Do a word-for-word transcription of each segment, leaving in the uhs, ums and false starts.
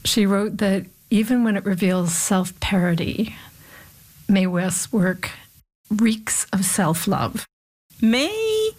She wrote that even when it reveals self-parody, Mae West's work reeks of self-love. Mae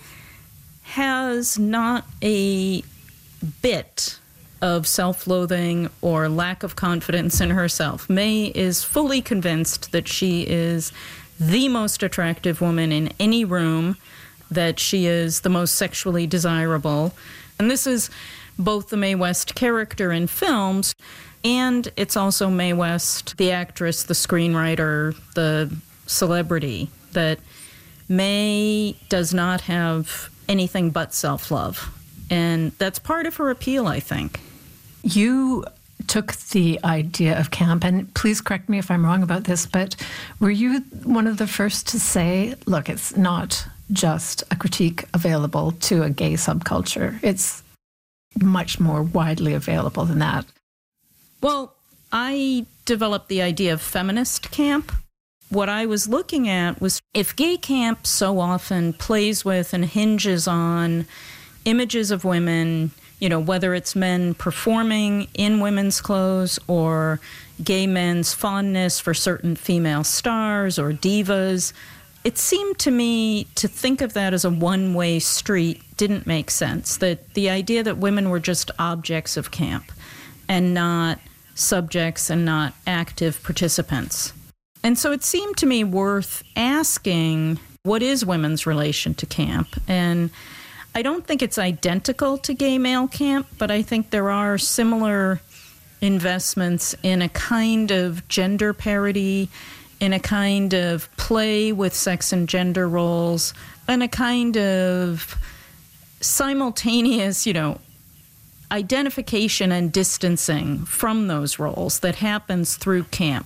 has not a bit of self-loathing or lack of confidence in herself. Mae is fully convinced that she is the most attractive woman in any room, that she is the most sexually desirable. And this is both the Mae West character in films, and it's also Mae West, the actress, the screenwriter, the celebrity, that Mae does not have anything but self-love. And that's part of her appeal, I think. You took the idea of camp, and please correct me if I'm wrong about this, but were you one of the first to say, look, it's not just a critique available to a gay subculture. It's much more widely available than that. Well, I developed the idea of feminist camp. What I was looking at was if gay camp so often plays with and hinges on images of women, you know, whether it's men performing in women's clothes or gay men's fondness for certain female stars or divas, it seemed to me to think of that as a one-way street didn't make sense. That the idea that women were just objects of camp and not subjects and not active participants. And so it seemed to me worth asking, what is women's relation to camp? And I don't think it's identical to gay male camp, but I think there are similar investments in a kind of gender parody, in a kind of play with sex and gender roles, and a kind of simultaneous, you know, identification and distancing from those roles that happens through camp.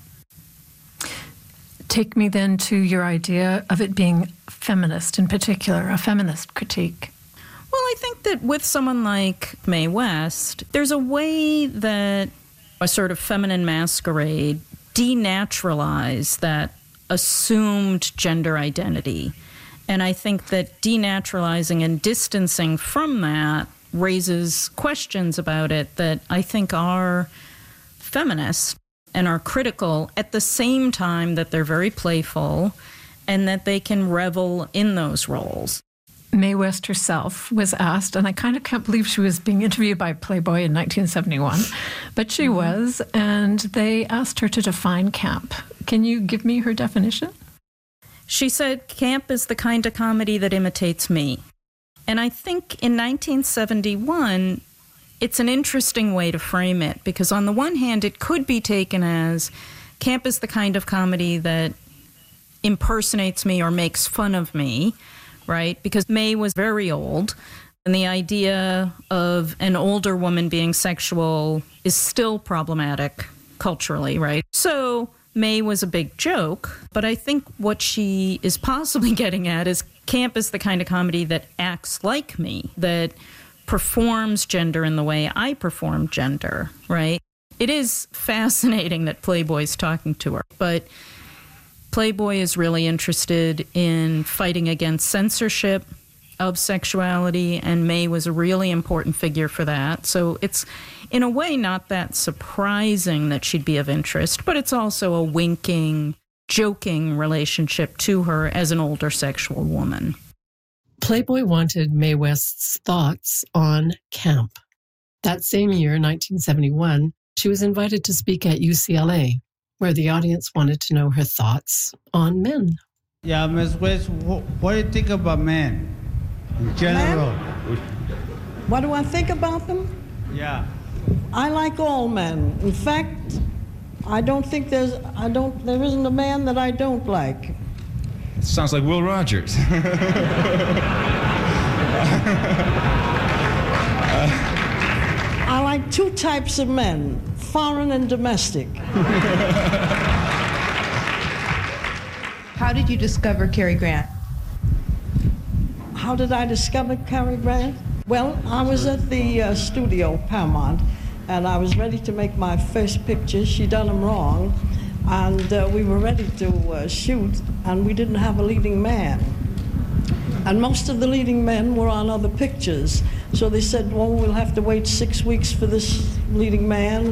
Take me then to your idea of it being feminist in particular, a feminist critique. Well, I think that with someone like Mae West, there's a way that a sort of feminine masquerade denaturalize that assumed gender identity. And I think that denaturalizing and distancing from that raises questions about it that I think are feminist and are critical at the same time that they're very playful and that they can revel in those roles. Mae West herself was asked, and I kind of can't believe she was being interviewed by Playboy in nineteen seventy-one, but she mm-hmm. was, and they asked her to define camp. Can you give me her definition? She said, camp is the kind of comedy that imitates me. And I think in nineteen seventy-one, it's an interesting way to frame it, because on the one hand, it could be taken as camp is the kind of comedy that impersonates me or makes fun of me, right? Because Mae was very old, and the idea of an older woman being sexual is still problematic culturally, right? So Mae was a big joke, but I think what she is possibly getting at is camp is the kind of comedy that acts like me, that performs gender in the way I perform gender, right? It is fascinating that Playboy's talking to her, but Playboy is really interested in fighting against censorship of sexuality, and Mae was a really important figure for that. So it's, in a way, not that surprising that she'd be of interest, but it's also a winking, joking relationship to her as an older sexual woman. Playboy wanted Mae West's thoughts on camp. That same year, nineteen seventy-one, she was invited to speak at U C L A, where the audience wanted to know her thoughts on men. Yeah, Miz West, what, what do you think about men in general? Men? What do I think about them? Yeah. I like all men. In fact, I don't think there's, I don't, there isn't a man that I don't like. Sounds like Will Rogers. I like two types of men, foreign and domestic. How did you discover Cary Grant? How did I discover Cary Grant? Well, I was at the uh, studio, Paramount, and I was ready to make my first picture, She Done 'Em Wrong, and uh, we were ready to uh, shoot, and we didn't have a leading man. And most of the leading men were on other pictures. So they said, well, we'll have to wait six weeks for this leading man.